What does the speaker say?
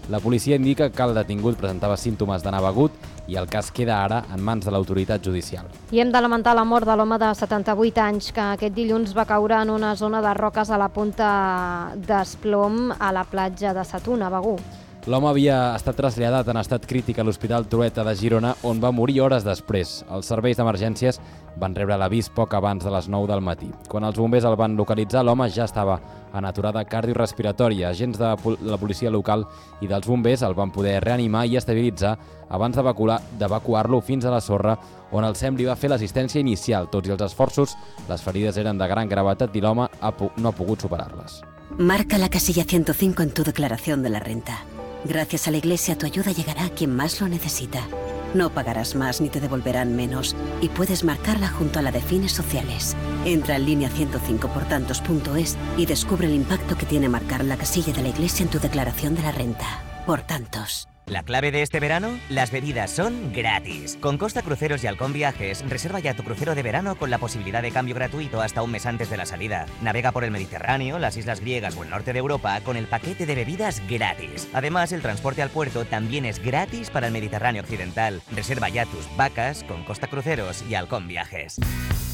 La policia indica que el detingut presentava símptomes d'anar begut i el cas queda ara en mans de l'autoritat judicial. I hem de lamentar la mort de l'home de 78 anys que aquest dilluns va caure en una zona de roques a la punta d'Esplom a la platja de Satuna, a Begur. L'home havia estat traslladat en estat crític a l'Hospital Trueta de Girona, on va morir hores després. Els serveis d'emergències van rebre l'avís poc abans de les 9 del matí. Quan els bombers el van localitzar, l'home ja estava en aturada cardiorrespiratòria. Agents de la policia local i dels bombers el van poder reanimar i estabilitzar abans d'evacuar-lo fins a la sorra, on el SEM li va fer l'assistència inicial. Tots i els esforços, les ferides eren de gran gravetat i l'home no ha pogut superar-les. Marca la casilla 105 en tu declaración de la renta. Gracias a la Iglesia, tu ayuda llegará a quien más lo necesita. No pagarás más ni te devolverán menos y puedes marcarla junto a la de fines sociales. Entra en línea 105portantos.es y descubre el impacto que tiene marcar la casilla de la Iglesia en tu declaración de la renta. Por tantos. ¿La clave de este verano? Las bebidas son gratis. Con Costa Cruceros y Halcón Viajes, reserva ya tu crucero de verano con la posibilidad de cambio gratuito hasta un mes antes de la salida. Navega por el Mediterráneo, las islas griegas o el norte de Europa con el paquete de bebidas gratis. Además, el transporte al puerto también es gratis para el Mediterráneo occidental. Reserva ya tus vacas con Costa Cruceros y Halcón Viajes.